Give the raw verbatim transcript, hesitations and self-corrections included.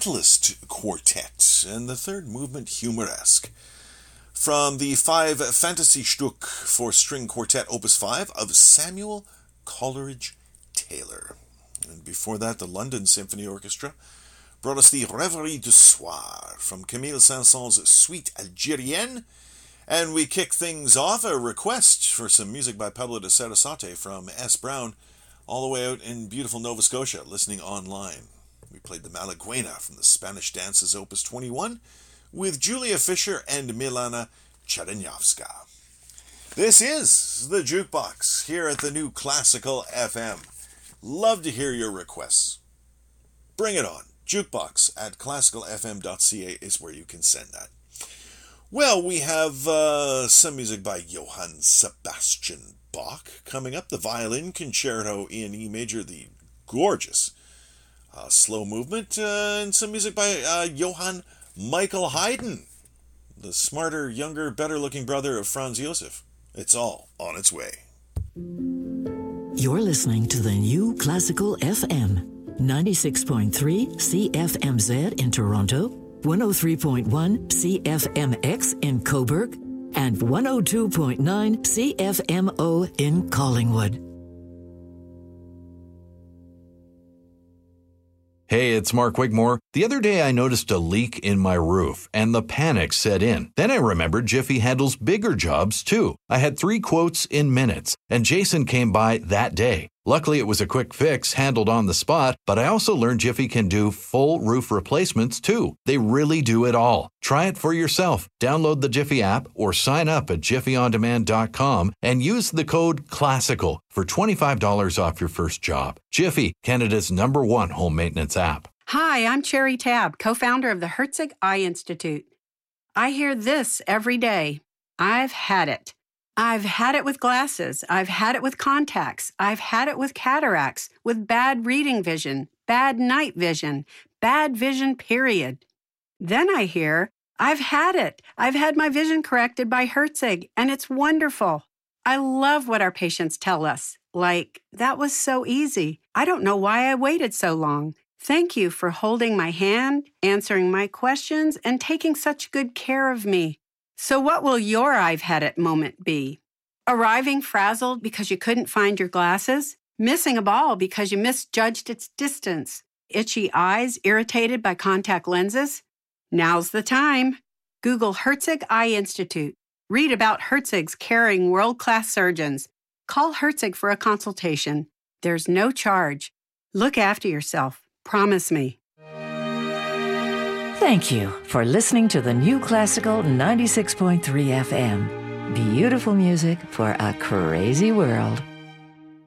Brutalist Quartet, and the third movement humoresque. From the five fantasy Stück for string quartet opus five of Samuel Coleridge Taylor. And before that, the London Symphony Orchestra brought us the Rêverie du Soir from Camille Saint-Saëns' Suite Algérienne. And we kick things off, a request for some music by Pablo de Sarasate from S. Brown, all the way out in beautiful Nova Scotia, listening online. We played the Malaguena from the Spanish Dances Opus twenty-one with Julia Fischer and Milana Chernyanowska. This is the Jukebox here at the New Classical F M. Love to hear your requests. Bring it on. Jukebox at classical f m dot c a is where you can send that. Well, we have uh, some music by Johann Sebastian Bach coming up. The Violin Concerto in E major, the gorgeous uh, slow movement, uh, and some music by uh, Johann Michael Haydn, the smarter, younger, better-looking brother of Franz Josef. It's all on its way. You're listening to the New Classical F M. ninety-six point three C F M Z in Toronto, one oh three point one C F M X in Cobourg, and one oh two point nine C F M O in Collingwood. Hey, it's Mark Wigmore. The other day I noticed a leak in my roof, and the panic set in. Then I remembered Jiffy handles bigger jobs, too. I had three quotes in minutes, and Jason came by that day. Luckily, it was a quick fix, handled on the spot, but I also learned Jiffy can do full roof replacements, too. They really do it all. Try it for yourself. Download the Jiffy app or sign up at jiffy on demand dot com and use the code CLASSICAL for twenty-five dollars off your first job. Jiffy, Canada's number one home maintenance app. Hi, I'm Cherry Tabb, co-founder of the Herzig Eye Institute. I hear this every day. I've had it. I've had it with glasses. I've had it with contacts. I've had it with cataracts, with bad reading vision, bad night vision, bad vision, period. Then I hear, I've had it. I've had my vision corrected by Herzig, and it's wonderful. I love what our patients tell us. Like, that was so easy. I don't know why I waited so long. Thank you for holding my hand, answering my questions, and taking such good care of me. So what will your I've had it moment be? Arriving frazzled because you couldn't find your glasses? Missing a ball because you misjudged its distance? Itchy eyes irritated by contact lenses? Now's the time. Google Herzig Eye Institute. Read about Herzig's caring world-class surgeons. Call Herzig for a consultation. There's no charge. Look after yourself. Promise me. Thank you for listening to the New Classical ninety-six point three F M. Beautiful music for a crazy world.